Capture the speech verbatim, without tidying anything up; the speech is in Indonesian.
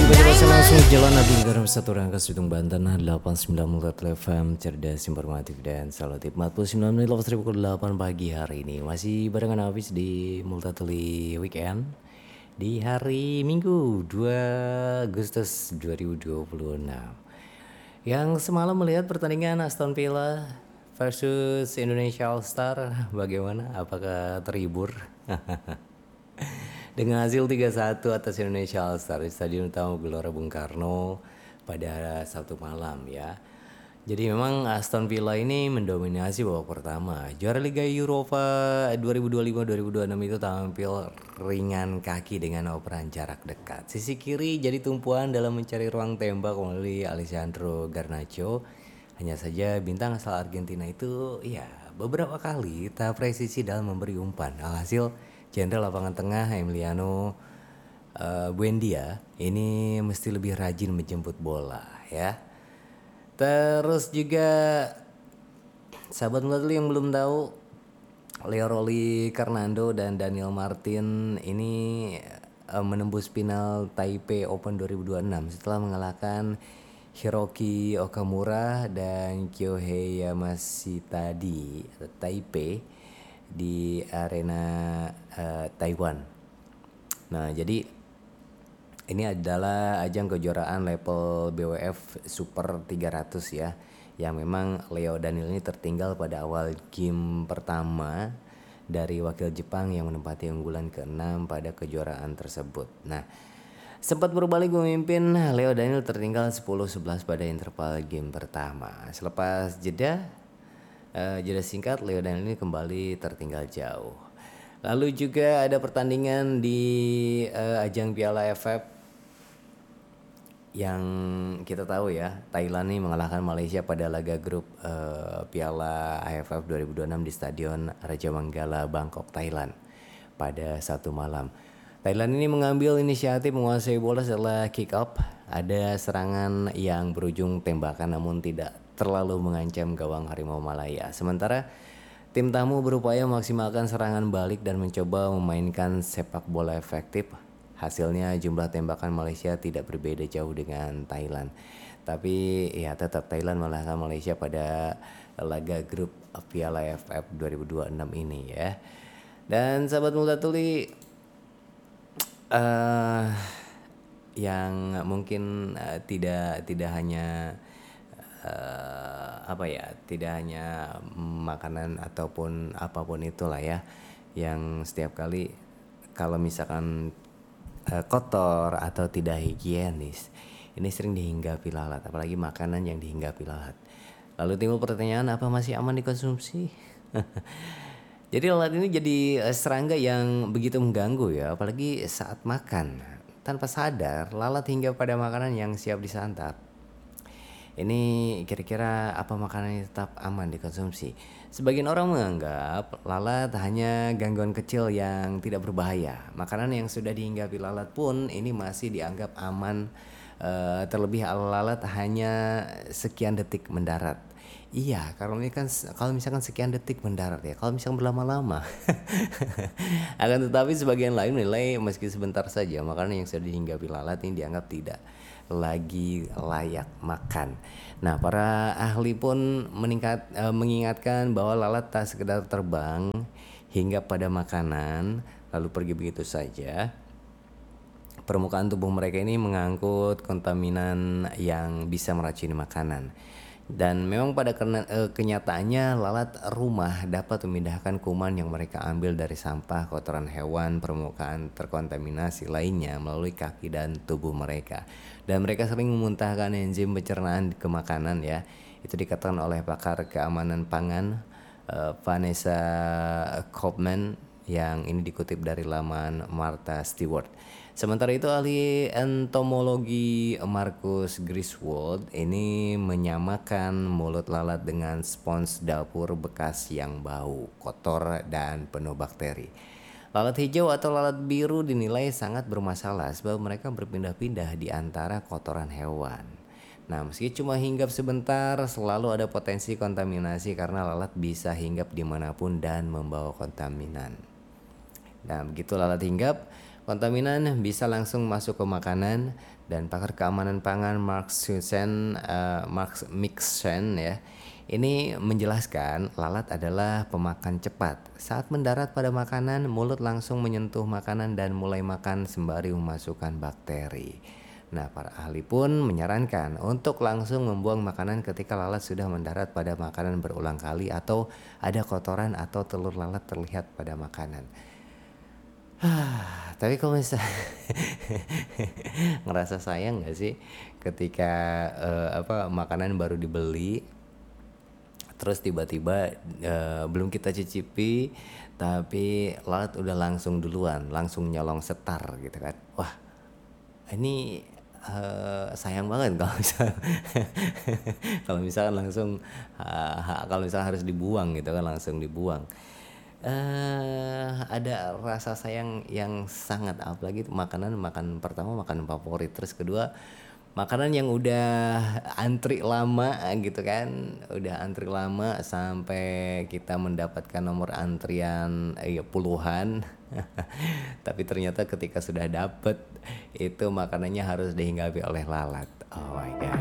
Langsung jalan Nabi Garam satu rangka Situng Banten delapan puluh sembilan F M cerdas informatif dan selalu empat puluh sembilan menit lepas pukul delapan pagi hari ini masih barengan Hafiz di Multatuli Weekend di hari Minggu dua Agustus dua ribu dua puluh enam yang semalam melihat pertandingan Aston Villa versus Indonesia All Star. Bagaimana, apakah terhibur? Dengan hasil tiga satu atas Indonesia All Star di Stadion Utama Gelora Bung Karno pada Sabtu malam ya. Jadi memang Aston Villa ini mendominasi babak pertama. Juara Liga Eropa dua ribu dua puluh lima dua ribu dua puluh enam itu tampil ringan kaki dengan operan jarak dekat. Sisi kiri jadi tumpuan dalam mencari ruang tembak melalui Alessandro Garnacho. Hanya saja bintang asal Argentina itu ya beberapa kali tak presisi dalam memberi umpan. Alhasil Jenderal lapangan tengah Emiliano uh, Buendia ini mesti lebih rajin menjemput bola ya. Terus juga sahabat Mulatuli yang belum tahu, Leo Rolly Fernando dan Daniel Martin ini uh, menembus final Taipei Open dua ribu dua puluh enam setelah mengalahkan Hiroki Okamura dan Kyohei Yamashita di Taipei di arena uh, Taiwan. Nah, jadi ini adalah ajang kejuaraan level B W F Super tiga ratus ya, yang memang Leo Daniel ini tertinggal pada awal game pertama dari wakil Jepang yang menempati unggulan keenam pada kejuaraan tersebut. Nah, sempat berbalik memimpin, Leo Daniel tertinggal sepuluh sebelas pada interval game pertama. Selepas jeda Uh, jeda singkat, Leo Daniel ini kembali tertinggal jauh. Lalu juga ada pertandingan di uh, ajang Piala A F F yang kita tahu ya, Thailand ini mengalahkan Malaysia pada laga grup uh, Piala A F F dua ribu dua puluh enam di Stadion Raja Manggala, Bangkok, Thailand pada Sabtu malam. Thailand ini mengambil inisiatif menguasai bola setelah kick up. Ada serangan yang berujung tembakan namun tidak terlalu mengancam gawang Harimau Malaya. Sementara tim tamu berupaya memaksimalkan serangan balik dan mencoba memainkan sepak bola efektif. Hasilnya jumlah tembakan Malaysia tidak berbeda jauh dengan Thailand. Tapi ya tetap Thailand mengalahkan Malaysia pada laga grup Piala A F F dua ribu dua puluh enam ini ya. Dan sahabat Multatuli, uh, yang mungkin uh, tidak tidak hanya Uh, apa ya, tidak hanya makanan ataupun apapun itulah ya, yang setiap kali kalau misalkan uh, kotor atau tidak higienis ini sering dihinggapi lalat, apalagi makanan yang dihinggapi lalat. Lalu timbul pertanyaan, apa masih aman dikonsumsi? Jadi lalat ini jadi uh, serangga yang begitu mengganggu ya, apalagi saat makan. Tanpa sadar lalat hinggap pada makanan yang siap disantap. Ini kira-kira apa makanan ini tetap aman dikonsumsi? Sebagian orang menganggap lalat hanya gangguan kecil yang tidak berbahaya. Makanan yang sudah dihinggapi lalat pun ini masih dianggap aman. Uh, terlebih lalat hanya sekian detik mendarat. Iya, kalau ini kan kalau misalkan sekian detik mendarat ya, kalau misalkan berlama-lama. Akan tetapi sebagian lain menilai meski sebentar saja makanan yang sudah dihinggapi lalat ini dianggap tidak lagi layak makan. Nah, para ahli pun meningkat, e, mengingatkan bahwa lalat tak sekedar terbang hingga pada makanan lalu pergi begitu saja. Permukaan tubuh mereka ini mengangkut kontaminan yang bisa meracuni makanan. Dan memang pada kenyataannya lalat rumah dapat memindahkan kuman yang mereka ambil dari sampah, kotoran hewan, permukaan terkontaminasi lainnya melalui kaki dan tubuh mereka. Dan mereka sering memuntahkan enzim pencernaan ke makanan ya. Itu dikatakan oleh pakar keamanan pangan uh, Vanessa Kaufman, yang ini dikutip dari laman Martha Stewart. Sementara itu ahli entomologi Marcus Griswold ini menyamakan mulut lalat dengan spons dapur bekas yang bau, kotor dan penuh bakteri. Lalat hijau atau lalat biru dinilai sangat bermasalah sebab mereka berpindah-pindah di antara kotoran hewan. Nah, meski cuma hinggap sebentar, selalu ada potensi kontaminasi karena lalat bisa hinggap dimanapun dan membawa kontaminan. Nah, begitu lalat hinggap, Kontaminan bisa langsung masuk ke makanan dan pakar keamanan pangan Mark Susan, eee, Mark Mixen ya, ini menjelaskan lalat adalah pemakan cepat. Saat mendarat pada makanan, mulut langsung menyentuh makanan dan mulai makan sembari memasukkan bakteri. Nah, para ahli pun menyarankan untuk langsung membuang makanan ketika lalat sudah mendarat pada makanan berulang kali atau ada kotoran atau telur lalat terlihat pada makanan. Tapi kalau misal ngerasa sayang nggak sih ketika, eee, apa, makanan baru dibeli, terus tiba-tiba, eee, belum kita cicipi, tapi lalat udah langsung duluan, langsung nyolong setar gitu kan. Wah, ini, eee, sayang banget kalau misal kalau misalkan langsung, eee, ha kalau misalnya harus dibuang gitu kan, langsung dibuang. Eee, ada rasa sayang yang sangat, apalagi itu makanan makan pertama makanan favorit, terus kedua makanan yang udah antri lama gitu kan, udah antri lama sampai kita mendapatkan nomor antrian, iya puluhan, tapi ternyata ketika sudah dapet, itu makanannya harus dihinggapi oleh lalat. Oh my god.